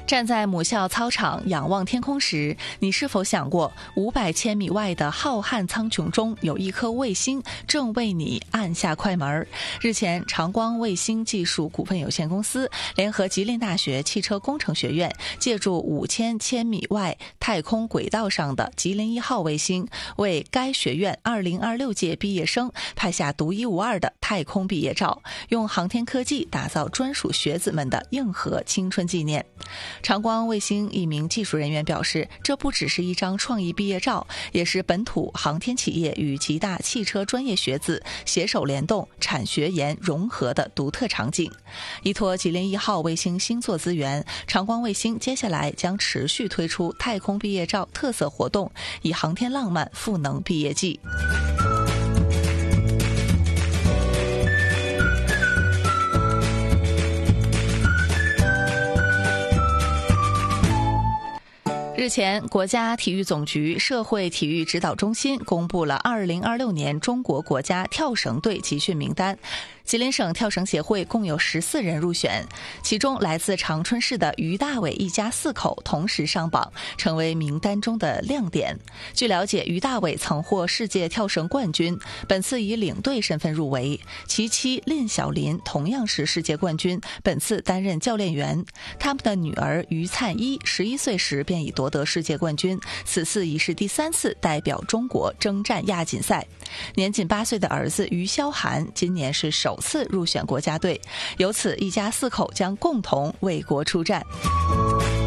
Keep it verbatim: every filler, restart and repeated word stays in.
站在母校操场仰望天空时，你是否想过五百千米外的浩瀚苍穹中有一颗卫星正为你按下快门？日前，长光卫星技术股份有限公司联合吉林大学汽车工程学院，借助五千千米外太空轨道上的吉林一号卫星，为该学院二零二六届毕业生拍下独一无二的太空毕业照，用航天科技打造专属学子们的硬核青春纪念。长光卫星一名技术人员表示，这不只是一张创意毕业照，也是本土航天企业与吉大汽车专业学子携手联动、产学研融合的独特场景。依托吉林一号卫星星座资源，长光卫星接下来将持续推出太空毕业照特色活动，以航天浪漫赋能毕业季。日前，国家体育总局社会体育指导中心公布了二零二六年中国国家跳绳队集训名单。吉林省跳绳协会共有十四人入选，其中来自长春市的于大伟一家四口同时上榜，成为名单中的亮点。据了解，于大伟曾获世界跳绳冠军，本次以领队身份入围；其妻蔺小林同样是世界冠军，本次担任教练员。他们的女儿于灿一十一岁时便已夺得世界冠军，此次已是第三次代表中国征战亚锦赛。年仅八岁的儿子于潇涵今年是首次入选国家队，由此一家四口将共同为国出战。